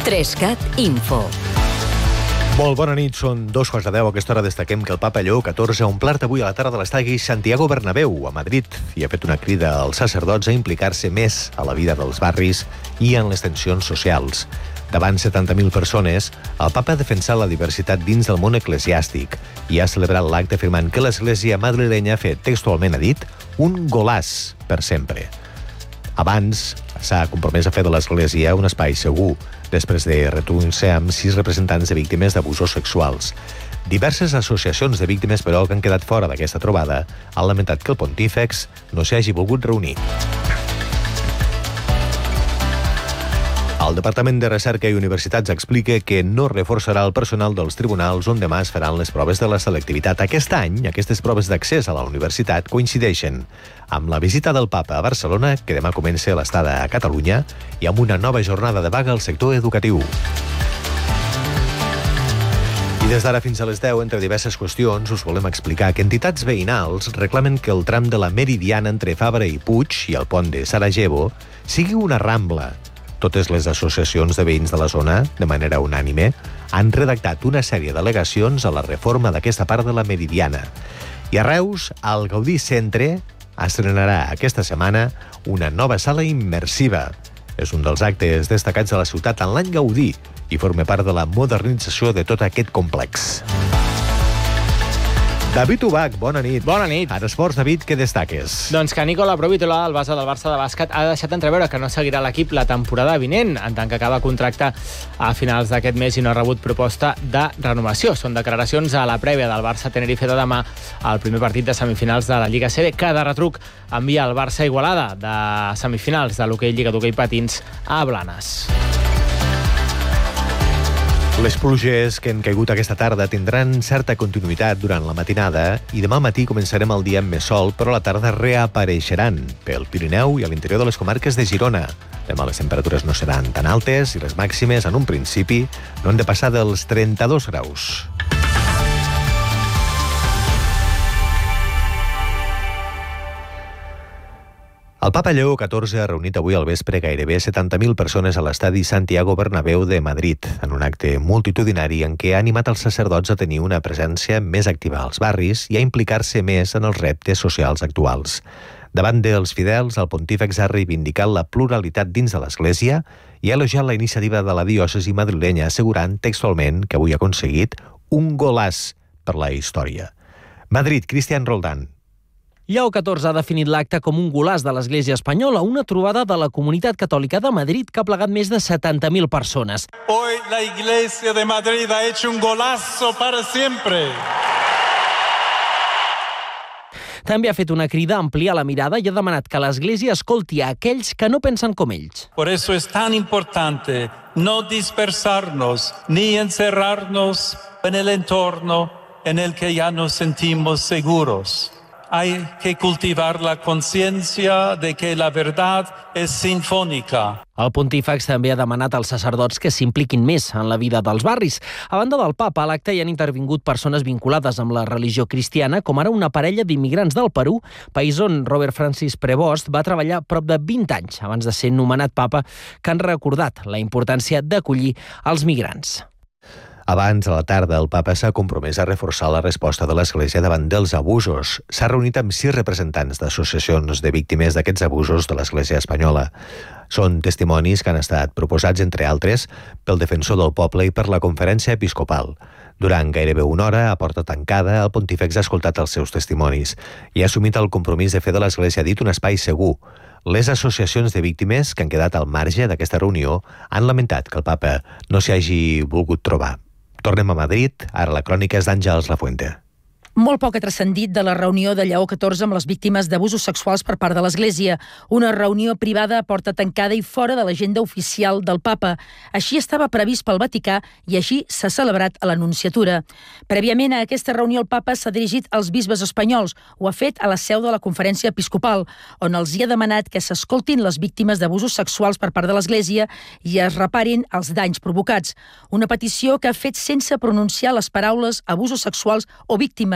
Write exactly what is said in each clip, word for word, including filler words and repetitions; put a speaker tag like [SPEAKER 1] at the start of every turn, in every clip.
[SPEAKER 1] Trescat Info.
[SPEAKER 2] Molt bona nit, són dos quarts de deu. A aquesta hora destaquem que el papa Lleó catorze ha omplert avui a la tarda de l'estadi Santiago Bernabéu, a Madrid, i ha fet una crida als sacerdots a implicar-se més a la vida dels barris i en les tensions socials. Davant setanta mil persones, el papa ha defensat la diversitat dins del món eclesiàstic i ha celebrat l'acte afirmant que l'Església madrilenya ha fet, textualment ha dit, un golàs per sempre. Abans s'ha compromès a fer de l'Església un espai segur, després de reunir-se amb sis representants de víctimes d'abusos sexuals. Diverses associacions de víctimes, però, que han quedat fora d'aquesta trobada, han lamentat que el pontífex no s'hi hagi volgut reunir. El Departament de Recerca i Universitats explica que no reforçarà el personal dels tribunals on demà es faran les proves de la selectivitat. Aquest any, aquestes proves d'accés a la universitat coincideixen amb la visita del papa a Barcelona, que demà comença l'estada a Catalunya, i amb una nova jornada de vaga al sector educatiu. I des d'ara fins a les deu, entre diverses qüestions, us volem explicar que entitats veïnals reclamen que el tram de la Meridiana entre Fabra i Puig i el pont de Sarajevo sigui una rambla. Totes les associacions de veïns de la zona, de manera unànime, han redactat una sèrie d'al·legacions a la reforma d'aquesta part de la Meridiana. I a Reus, al Gaudí Centre, estrenarà aquesta setmana una nova sala immersiva. És un dels actes destacats de la ciutat en l'any Gaudí i forma part de la modernització de tot aquest complex. David Ubach, bona nit.
[SPEAKER 3] Bona nit.
[SPEAKER 2] En esports, David, què destaques?
[SPEAKER 3] Doncs que Nicola Provitola, el base del Barça de bàsquet, ha deixat entreveure que no seguirà l'equip la temporada vinent, en tant que acaba contracte a finals d'aquest mes i no ha rebut proposta de renovació. Són declaracions a la prèvia del Barça-Tenerife de demà, al primer partit de semifinals de la Lliga C B. Cada retruc envia el Barça Igualada de semifinals de l'hoquei Lliga d'Hoquei Patins a Blanes.
[SPEAKER 2] Les pluges que han caigut aquesta tarda tindran certa continuïtat durant la matinada i demà al matí començarem el dia amb més sol, però a la tarda reapareixeran pel Pirineu i a l'interior de les comarques de Girona. Demà les temperatures no seran tan altes i les màximes, en un principi, no han de passar dels trenta-dos graus. El papa Lleó catorze ha reunit avui al vespre gairebé setanta mil persones a l'estadi Santiago Bernabéu de Madrid, en un acte multitudinari en què ha animat els sacerdots a tenir una presència més activa als barris i a implicar-se més en els reptes socials actuals. Davant dels fidels, el pontífex ha reivindicat la pluralitat dins de l'Església i ha elogiat la iniciativa de la diòcesi madrilenya, assegurant textualment que avui ha aconseguit un golàs per la història. Madrid, Cristian Roldán.
[SPEAKER 4] Lleó catorze ha definit l'acte com un golàs de l'Església espanyola, una trobada de la comunitat catòlica de Madrid que ha plegat més de setanta mil persones.
[SPEAKER 5] Hoy la Iglesia de Madrid ha hecho un golazo para siempre.
[SPEAKER 4] També ha fet una crida a ampliar la mirada i ha demanat que l'Església escolti a aquells que no pensen com ells.
[SPEAKER 5] Por eso es tan importante no dispersarnos ni encerrarnos en el entorno en el que ya nos sentimos seguros. Hay que cultivar la conciencia de que la verdad es sinfónica.
[SPEAKER 4] El pontífex també ha demanat als sacerdots que s'impliquin més en la vida dels barris. A banda del papa, a l'acte hi han intervingut persones vinculades amb la religió cristiana, com ara una parella d'immigrants del Perú, país on Robert Francis Prevost va treballar prop de vint anys abans de ser nomenat papa, que han recordat la importància d'acollir els migrants.
[SPEAKER 2] Abans, a la tarda, el papa s'ha compromès a reforçar la resposta de l'Església davant dels abusos. S'ha reunit amb sis representants d'associacions de víctimes d'aquests abusos de l'Església espanyola. Són testimonis que han estat proposats, entre altres, pel Defensor del Poble i per la Conferència Episcopal. Durant gairebé una hora, a porta tancada, el pontífex ha escoltat els seus testimonis i ha assumit el compromís de fer de l'Església dit un espai segur. Les associacions de víctimes que han quedat al marge d'aquesta reunió han lamentat que el papa no s'hi hagi volgut trobar. Tornem a Madrid, ara la crònica és d'Àngels Lafuente.
[SPEAKER 6] Molt poc ha transcendit de la reunió de Lleó catorze amb les víctimes d'abusos sexuals per part de l'Església. Una reunió privada a porta tancada i fora de l'agenda oficial del papa. Així estava previst pel Vaticà i així s'ha celebrat a l'Anunciatura. Prèviament a aquesta reunió el papa s'ha dirigit als bisbes espanyols. Ho ha fet a la seu de la Conferència Episcopal, on els hi ha demanat que s'escoltin les víctimes d'abusos sexuals per part de l'Església i es reparin els danys provocats. Una petició que ha fet sense pronunciar les paraules abusos sexuals o víctimes,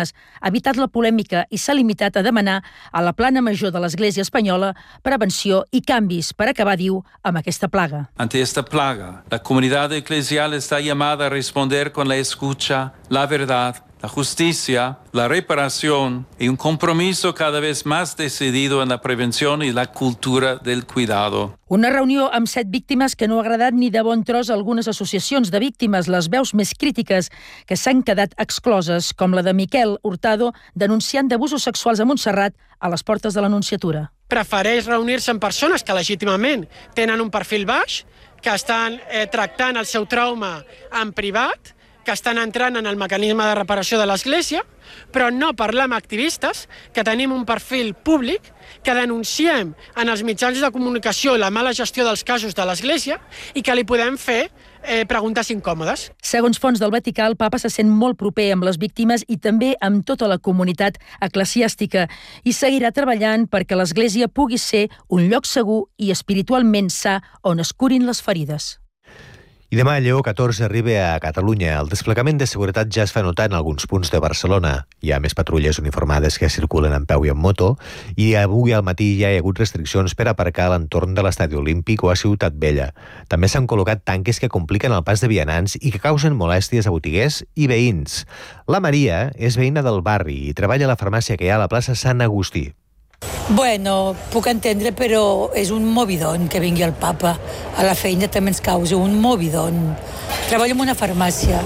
[SPEAKER 6] víctimes, ha evitat la polèmica i s'ha limitat a demanar a la plana major de l'Església espanyola prevenció i canvis per acabar, diu, amb aquesta plaga.
[SPEAKER 5] Ante esta plaga, la comunidad eclesial está llamada a responder con la escucha, la verdad, la justicia, la reparación y un compromiso cada vez más decidido en la prevención y la cultura del cuidado.
[SPEAKER 6] Una reunió amb set víctimes que no ha agradat ni de bon tros a algunes associacions de víctimes, les veus més crítiques que s'han quedat excloses, com la de Miquel Hurtado, denunciant d'abusos sexuals a Montserrat a les portes de l'Anunciatura.
[SPEAKER 1] Prefereix reunir-se amb persones que legítimament tenen un perfil baix, que estan eh, tractant el seu trauma en privat, que estan entrant en el mecanisme de reparació de l'Església, però no parlar amb activistes, que tenim un perfil públic, que denunciem en els mitjans de comunicació la mala gestió dels casos de l'Església i que li podem fer eh, preguntes incòmodes.
[SPEAKER 6] Segons fonts del Vaticà, el papa se sent molt proper amb les víctimes i també amb tota la comunitat eclesiàstica i seguirà treballant perquè l'Església pugui ser un lloc segur i espiritualment sa on es curin les ferides.
[SPEAKER 2] I demà Lleó catorze arriba a Catalunya. El desplegament de seguretat ja es fa notar en alguns punts de Barcelona. Hi ha més patrulles uniformades que circulen en peu i en moto i avui al matí ja hi ha hagut restriccions per aparcar a l'entorn de l'Estadi Olímpic o a Ciutat Vella. També s'han col·locat tanques que compliquen el pas de vianants i que causen molèsties a botiguers i veïns. La Maria és veïna del barri i treballa a la farmàcia que hi ha a la plaça Sant Agustí.
[SPEAKER 7] Bueno, puc entendre, però és un movidon que vingui el papa. A la feina també ens causa un movidon. Treballo en una farmàcia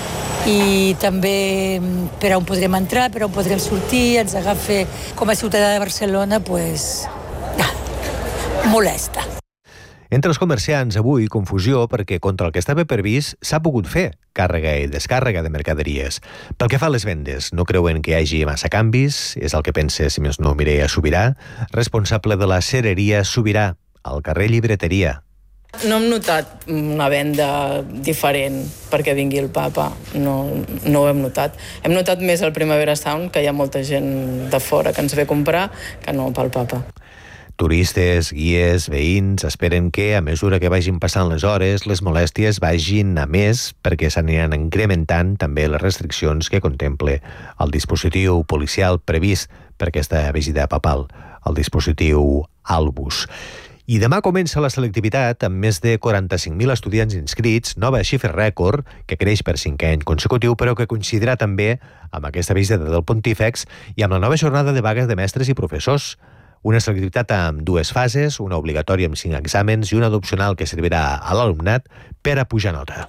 [SPEAKER 7] i també per on podrem entrar, per on podrem sortir, ens agafa com a ciutadà de Barcelona, pues, ah, molesta.
[SPEAKER 2] Entre els comerciants, avui, confusió perquè contra el que estava previst s'ha pogut fer càrrega i descàrrega de mercaderies. Pel que fa a les vendes, no creuen que hi hagi massa canvis, és el que pensa, si més no, Mireia Subirà, responsable de la cereria Subirà, al carrer Llibreteria.
[SPEAKER 8] No hem notat una venda diferent perquè vingui el papa, no, no ho hem notat. Hem notat més al Primavera Sound, que hi ha molta gent de fora que ens ve a comprar, que no pel papa.
[SPEAKER 2] Turistes, guies, veïns esperen que, a mesura que vagin passant les hores, les molèsties vagin a més perquè s'aniran incrementant també les restriccions que contemple el dispositiu policial previst per aquesta visita papal, el dispositiu Albus. I demà comença la selectivitat amb més de quaranta-cinc mil estudiants inscrits, nova xifra rècord, que creix per cinquè any consecutiu, però que coincidirà també amb aquesta visita del Pontífex i amb la nova jornada de vagues de mestres i professors. Una selectivitat amb dues fases, una obligatòria amb cinc exàmens i una d'opcional que servirà a l'alumnat per a pujar nota.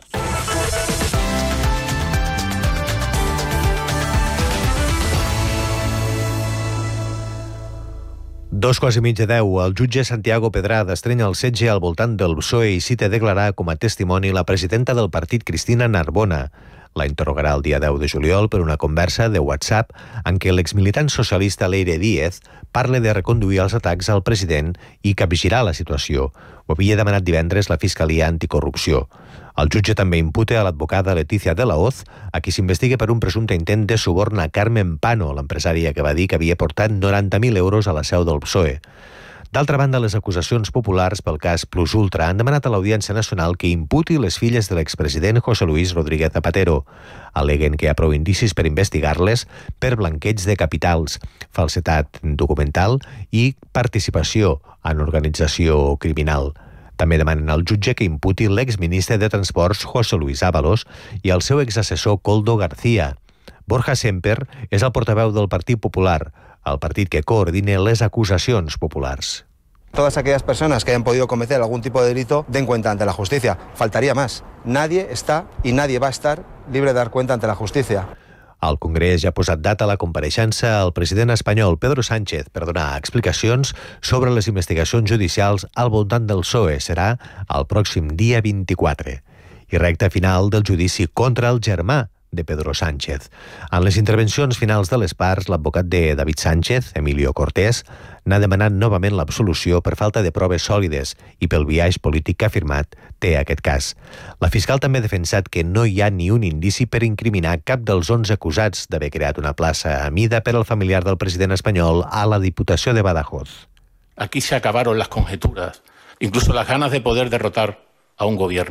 [SPEAKER 2] Dos quarts i mig de deu, el jutge Santiago Pedrada estrenya el setge al voltant del P S O E i cita a declarar com a testimoni la presidenta del partit, Cristina Narbona. La interrogarà el dia deu de juliol per una conversa de WhatsApp en què l'exmilitant socialista Leire Díez parla de reconduir els atacs al president i capgirar la situació. Ho havia demanat divendres la Fiscalia Anticorrupció. El jutge també imputa a l'advocada Leticia de la Hoz, a qui s'investiga per un presumpte intent de suborn a Carmen Pano, l'empresària que va dir que havia portat noranta mil euros a la seu del P S O E. D'altra banda, les acusacions populars pel cas Plus Ultra han demanat a l'Audiència Nacional que imputi les filles de l'expresident José Luis Rodríguez Zapatero. Aleguen que hi ha prou indicis per investigar-les per blanqueig de capitals, falsetat documental i participació en organització criminal. També demanen al jutge que imputi l'exministre de Transports José Luis Ábalos i el seu exassessor Koldo García. Borja Semper és el portaveu del Partit Popular, el partit que coordina les acusacions populars.
[SPEAKER 9] Todas aquellas personas que hayan podido cometer algún tipo de delito den cuenta ante la justicia. Faltaría más. Nadie está y nadie va a estar libre de dar cuenta ante la justicia.
[SPEAKER 2] El Congrés ja ha posat data a la compareixença al president espanyol Pedro Sánchez per donar explicacions sobre les investigacions judicials al voltant del P S O E. Serà el pròxim dia vint-i-quatre. I recta final del judici contra el germà de Pedro Sánchez. En les intervencions finals de les parts, l'advocat de David Sánchez, Emilio Cortés, n'ha demanat novament l'absolució per falta de proves sòlides i pel biaix polític que ha afirmat té aquest cas. La fiscal també ha defensat que no hi ha ni un indici per incriminar cap dels onze acusats d'haver creat una plaça a mida per al familiar del president espanyol a la Diputació de Badajoz.
[SPEAKER 10] Aquí se acabaron las conjeturas, incluso las ganas de poder derrotar a un gobierno.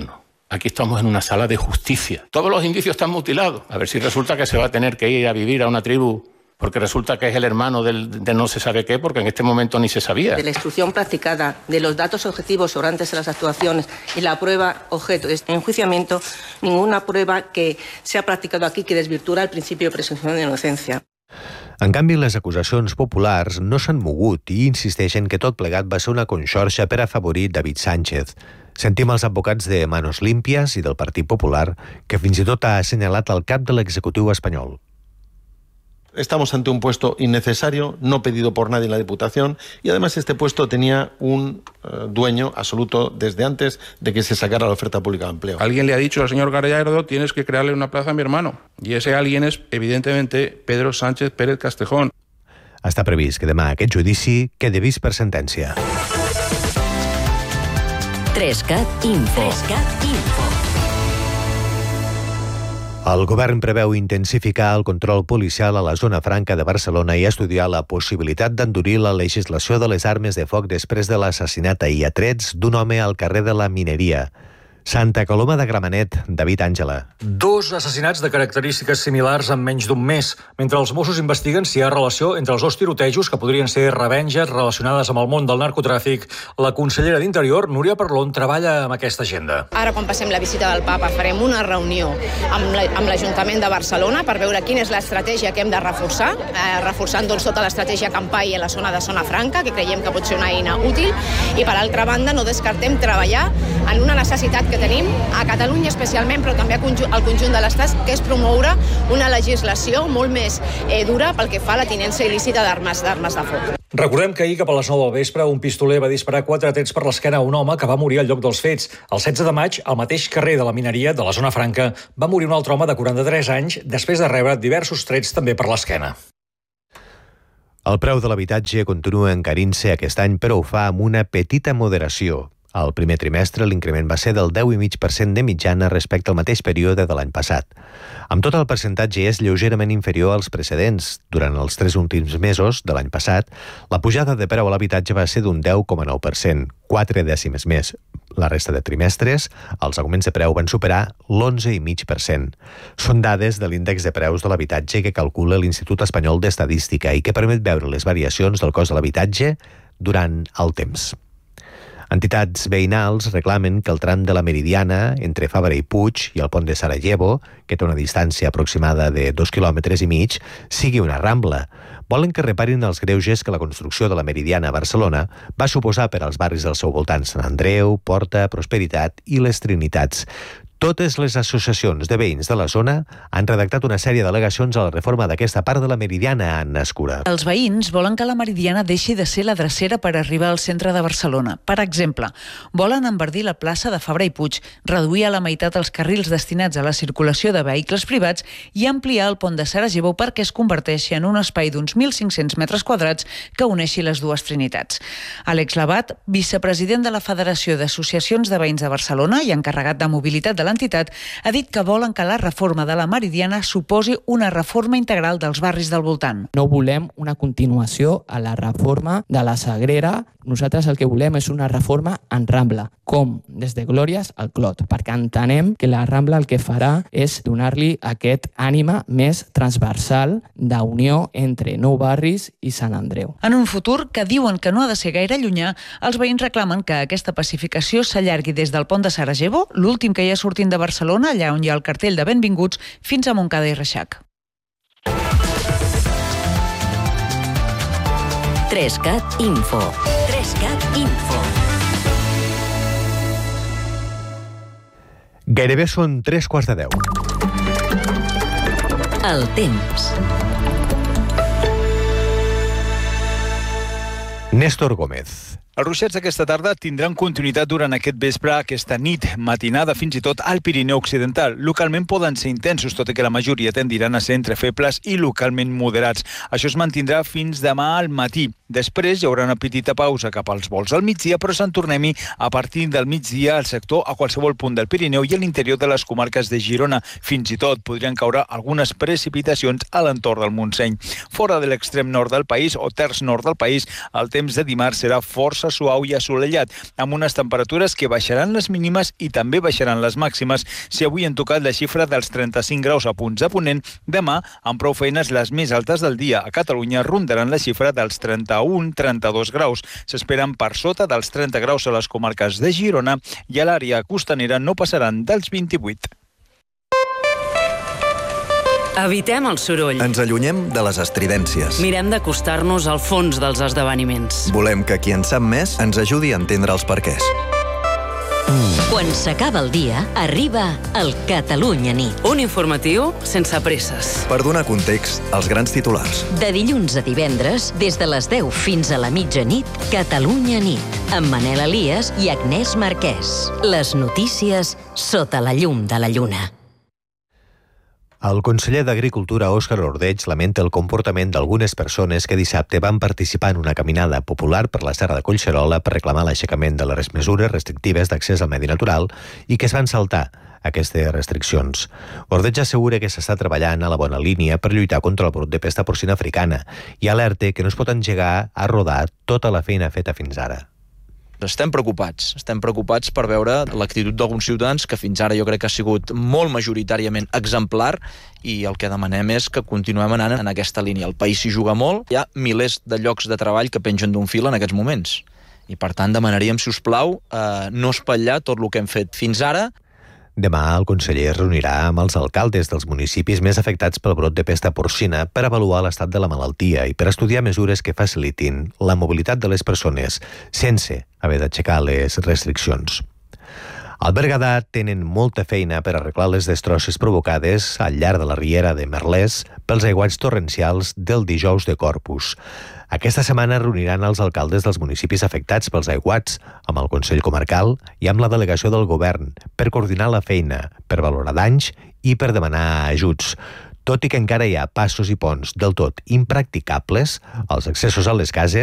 [SPEAKER 10] Aquí estamos en una sala de justicia. Todos los indicios están mutilados. A ver si resulta que se va a tener que ir a vivir a una tribu porque resulta que es el hermano del, de no se sabe qué, porque en este momento ni se sabía.
[SPEAKER 11] De la instrucción practicada, de los datos objetivos sobrantes de las actuaciones y la prueba objeto de este enjuiciamiento, ninguna prueba que se ha practicado aquí que desvirtua el principio de presumpció d'innocència.
[SPEAKER 2] En canvi, les acusacions populars no s'han mogut i insisteixen que tot plegat va ser una conxorxa per afavorir David Sánchez. Sentim els advocats de Manos Limpias i del Partit Popular, que fins i tot ha assenyalat el cap de l'executiu espanyol.
[SPEAKER 12] Estamos ante un puesto innecesario, no pedido por nadie en la Diputación, y además este puesto tenía un uh, dueño absoluto desde antes de que se sacara la oferta pública de empleo.
[SPEAKER 13] Alguien le ha dicho al señor Gallardo, tienes que crearle una plaza a mi hermano. Y ese alguien es, evidentemente, Pedro Sánchez Pérez Castejón.
[SPEAKER 2] Està previst que demà aquest judici quedi vist per sentència.
[SPEAKER 14] Trescat Info. Trescat Info.
[SPEAKER 2] El govern preveu intensificar el control policial a la zona franca de Barcelona i estudiar la possibilitat d'endurir la legislació de les armes de foc després de l'assassinat ahir a trets d'un home al carrer de la Mineria. Santa Coloma de Gramenet, David Àngela.
[SPEAKER 15] Dos assassinats de característiques similars en menys d'un mes. Mentre els Mossos investiguen si hi ha relació entre els dos tirotejos, que podrien ser revenges relacionades amb el món del narcotràfic, la consellera d'Interior, Núria Parlon, treballa amb aquesta agenda.
[SPEAKER 16] Ara, quan passem la visita del papa, farem una reunió amb l'Ajuntament de Barcelona per veure quina és l'estratègia que hem de reforçar, eh, reforçant doncs, tota l'estratègia Campai en la zona de Zona Franca, que creiem que pot ser una eina útil, i per altra banda no descartem treballar en una necessitat que tenim a Catalunya especialment, però també al conjunt de l'Estat, que és promoure una legislació molt més eh, dura pel que fa a la tinença il·lícita d'armes d'armes de foc.
[SPEAKER 15] Recordem que ahir, cap a les nou del vespre, un pistoler va disparar quatre trets per l'esquena a un home que va morir al lloc dels fets. El setze de maig, al mateix carrer de la Mineria, de la Zona Franca, va morir un altre home de quaranta-tres anys després de rebre diversos trets també per l'esquena.
[SPEAKER 2] El preu de l'habitatge continua encarint-se aquest any, però ho fa amb una petita moderació. Al primer trimestre, l'increment va ser del deu coma cinc per cent de mitjana respecte al mateix període de l'any passat. Amb tot, el percentatge és lleugerament inferior als precedents. Durant els tres últims mesos de l'any passat, la pujada de preu a l'habitatge va ser d'un deu coma nou per cent, quatre dècimes més. La resta de trimestres, els augments de preu van superar l'onze coma cinc per cent. Són dades de l'índex de preus de l'habitatge que calcula l'Institut Espanyol d'Estadística i que permet veure les variacions del cost de l'habitatge durant el temps. Entitats veïnals reclamen que el tram de la Meridiana entre Fabra i Puig i el pont de Sarajevo, que té una distància aproximada de dos quilòmetres i mig, sigui una rambla. Volen que reparin els greuges que la construcció de la Meridiana a Barcelona va suposar per als barris del seu voltant: Sant Andreu, Porta, Prosperitat i les Trinitats. Totes les associacions de veïns de la zona han redactat una sèrie d'al·legacions a la reforma d'aquesta part de la Meridiana, Anna Escura.
[SPEAKER 17] Els veïns volen que la Meridiana deixi de ser la drecera per arribar al centre de Barcelona. Per exemple, volen enverdir la plaça de Fabra i Puig, reduir a la meitat els carrils destinats a la circulació de vehicles privats i ampliar el pont de Sarajevo perquè es converteixi en un espai d'uns mil cinc-cents metres quadrats que uneixi les dues Trinitats. Àlex Labat, vicepresident de la Federació d'Associacions de Veïns de Barcelona i encarregat de mobilitat de l'entitat, ha dit que volen que la reforma de la Meridiana suposi una reforma integral dels barris del voltant.
[SPEAKER 18] No volem una continuació a la reforma de la Sagrera. Nosaltres el que volem és una reforma en Rambla, com des de Glòries al Clot, perquè entenem que la Rambla el que farà és donar-li aquest ànima més transversal d'unió entre Nou Barris i Sant Andreu.
[SPEAKER 17] En un futur que diuen que no ha de ser gaire llunyà, els veïns reclamen que aquesta pacificació s'allargui des del pont de Sarajevo, l'últim que hi ha sortint de Barcelona, allà on hi ha el cartell de benvinguts, fins a Montcada i Reixac.
[SPEAKER 14] Trescat Info. Trescat Info.
[SPEAKER 2] Gairebé són tres quarts de deu.
[SPEAKER 14] El temps.
[SPEAKER 2] Néstor Gómez.
[SPEAKER 19] Els ruixats d'aquesta tarda tindran continuïtat durant aquest vespre, aquesta nit, matinada, fins i tot al Pirineu Occidental. Localment poden ser intensos, tot i que la majoria tendiran a ser entre febles i localment moderats. Això es mantindrà fins demà al matí. Després hi haurà una petita pausa cap als vols al migdia, però se'n tornem-hi a partir del migdia al sector a qualsevol punt del Pirineu i a l'interior de les comarques de Girona. Fins i tot podrien caure algunes precipitacions a l'entorn del Montseny. Fora de l'extrem nord del país o terç nord del país, el temps de dimarts serà força força suau i assolellat, amb unes temperatures que baixaran les mínimes i també baixaran les màximes. Si avui han tocat la xifra dels trenta-cinc graus a punts de Ponent, demà, amb prou feines, les més altes del dia a Catalunya rondaran la xifra dels trenta-un a trenta-dos graus. S'esperen per sota dels trenta graus a les comarques de Girona i a l'àrea costanera no passaran dels vint-i-vuit.
[SPEAKER 20] Evitem el soroll.
[SPEAKER 21] Ens allunyem de les estridències.
[SPEAKER 20] Mirem d'acostar-nos al fons dels esdeveniments.
[SPEAKER 21] Volem que qui en sap més ens ajudi a entendre els perquès.
[SPEAKER 14] Quan s'acaba el dia, arriba el Catalunya Nit.
[SPEAKER 20] Un informatiu sense presses.
[SPEAKER 21] Per donar context als grans titulars.
[SPEAKER 14] De dilluns a divendres, des de les deu fins a la mitjanit, Catalunya Nit, amb Manel Elias i Agnès Marquès. Les notícies sota la llum de la lluna.
[SPEAKER 2] El conseller d'Agricultura, Òscar Ordeig, lamenta el comportament d'algunes persones que dissabte van participar en una caminada popular per la Serra de Collserola per reclamar l'aixecament de les mesures restrictives d'accés al medi natural i que es van saltar aquestes restriccions. Ordeig assegura que s'està treballant a la bona línia per lluitar contra el brot de pesta porcina africana i alerta que no es pot engegar a rodar tota la feina feta fins ara.
[SPEAKER 22] Estem preocupats, estem preocupats per veure l'actitud d'alguns ciutadans que fins ara jo crec que ha sigut molt majoritàriament exemplar i el que demanem és que continuem anant en aquesta línia. El país s'hi juga molt, hi ha milers de llocs de treball que pengen d'un fil en aquests moments i per tant demanaríem, si us plau, eh, no espatllar tot el que hem fet fins ara.
[SPEAKER 2] Demà el conseller es reunirà amb els alcaldes dels municipis més afectats pel brot de pesta porcina per avaluar l'estat de la malaltia i per estudiar mesures que facilitin la mobilitat de les persones sense haver d'aixecar les restriccions. Al Berguedà tenen molta feina per arreglar les destrosses provocades al llarg de la riera de Merlès pels aiguats torrencials del dijous de Corpus. Aquesta setmana reuniran els alcaldes dels municipis afectats pels aiguats amb el Consell Comarcal i amb la delegació del govern per coordinar la feina, per valorar danys i per demanar ajuts. Tot i que encara hi ha passos i ponts del tot impracticables, els accessos a les cases